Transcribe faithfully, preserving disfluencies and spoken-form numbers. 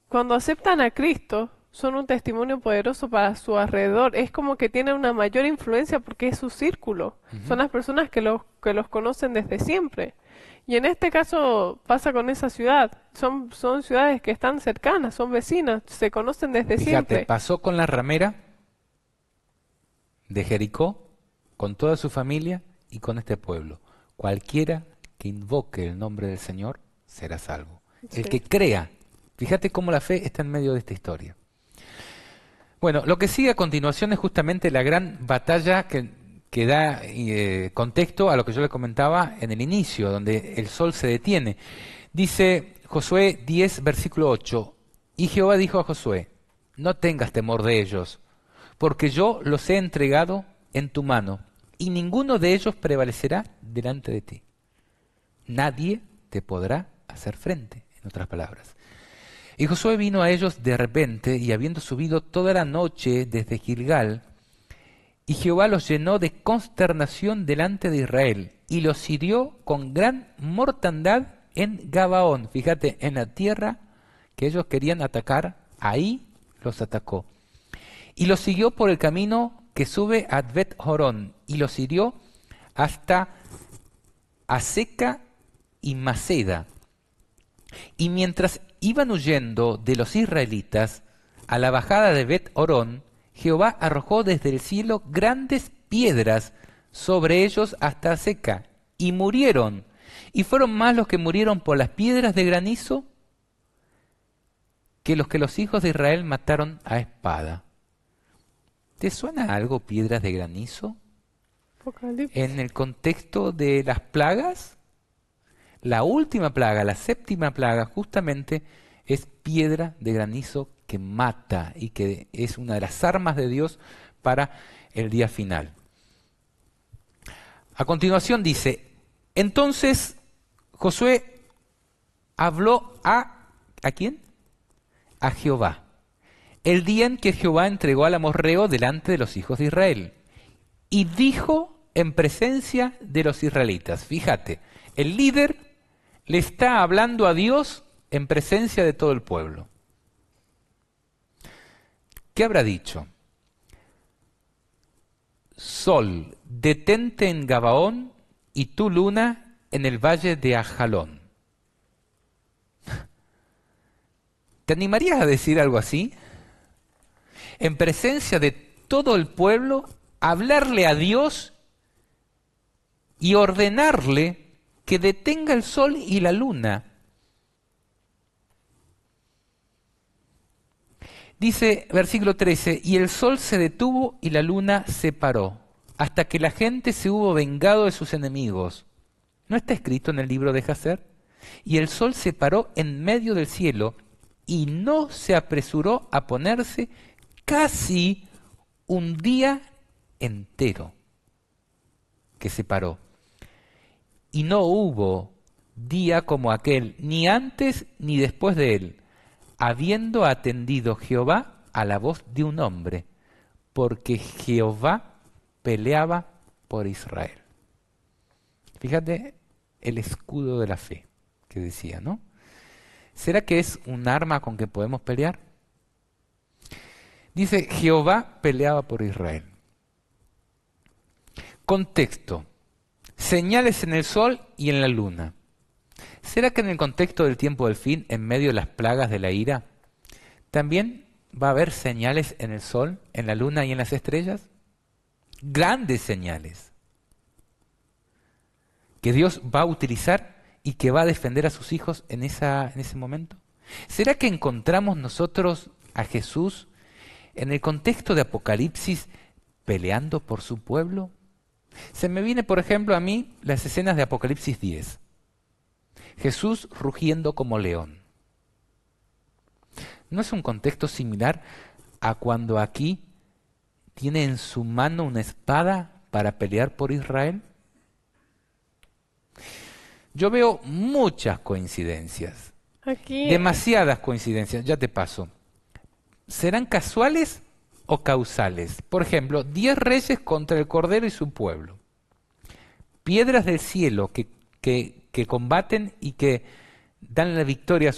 cuando aceptan a Cristo, son un testimonio poderoso para su alrededor. Es como que tienen una mayor influencia porque es su círculo. Son Ujú. las personas que los, que los conocen desde siempre. Y en este caso pasa con esa ciudad. Son, son ciudades que están cercanas, son vecinas, se conocen desde Fíjate, siempre. pasó con la ramera de Jericó, con toda su familia y con este pueblo. Cualquiera que invoque el nombre del Señor será salvo. El Sí. que crea, fíjate cómo la fe está en medio de esta historia. Bueno, lo que sigue a continuación es justamente la gran batalla que, que da eh, contexto a lo que yo le comentaba en el inicio, donde el sol se detiene. Dice Josué diez, versículo ocho, y Jehová dijo a Josué, no tengas temor de ellos, porque yo los he entregado en tu mano, y ninguno de ellos prevalecerá delante de ti. Nadie te podrá hacer frente, en otras palabras. Y Josué vino a ellos de repente, y habiendo subido toda la noche desde Gilgal, y Jehová los llenó de consternación delante de Israel, y los hirió con gran mortandad en Gabaón. Fíjate, en la tierra que ellos querían atacar, ahí los atacó. Y los siguió por el camino que sube a Bet Jorón, y los hirió hasta Aseca y Maceda. Y mientras iban huyendo de los israelitas a la bajada de Bet Horón, Jehová arrojó desde el cielo grandes piedras sobre ellos hasta Aseca, y murieron. Y fueron más los que murieron por las piedras de granizo que los que los hijos de Israel mataron a espada. ¿Te suena algo piedras de granizo? En Apocalipsis. el contexto de las plagas, la última plaga, la séptima plaga, justamente es piedra de granizo que mata y que es una de las armas de Dios para el día final. A continuación dice, entonces Josué habló a, ¿a quién? A Jehová, el día en que Jehová entregó al amorreo delante de los hijos de Israel. Y dijo en presencia de los israelitas, fíjate, el líder le está hablando a Dios en presencia de todo el pueblo. ¿Qué habrá dicho? Sol, detente en Gabaón y tú luna en el valle de Ajalón. ¿Te animarías a decir algo así? En presencia de todo el pueblo, hablarle a Dios y ordenarle que detenga el sol y la luna. Dice versículo trece, y el sol se detuvo y la luna se paró, hasta que la gente se hubo vengado de sus enemigos. ¿No está escrito en el libro de Jacer? Y el sol se paró en medio del cielo y no se apresuró a ponerse casi un día entero que se paró. Y no hubo día como aquel, ni antes ni después de él, habiendo atendido Jehová a la voz de un hombre, porque Jehová peleaba por Israel. Fíjate el escudo de la fe que decía, ¿no? ¿Será que es un arma con que podemos pelear? Dice, Jehová peleaba por Israel. Contexto. Señales en el sol y en la luna. ¿Será que en el contexto del tiempo del fin, en medio de las plagas de la ira, también va a haber señales en el sol, en la luna y en las estrellas? Grandes señales que Dios va a utilizar y que va a defender a sus hijos en, esa, en ese momento. ¿Será que encontramos nosotros a Jesús en el contexto de Apocalipsis peleando por su pueblo? Se me viene, por ejemplo, a mí las escenas de Apocalipsis diez. Jesús rugiendo como león. ¿No es un contexto similar a cuando aquí tiene en su mano una espada para pelear por Israel? Yo veo muchas coincidencias, Aquí, demasiadas coincidencias, ya te paso. ¿Serán casuales o causales? Por ejemplo, diez reyes contra el Cordero y su pueblo. Piedras del cielo que, que, que combaten y que dan la victoria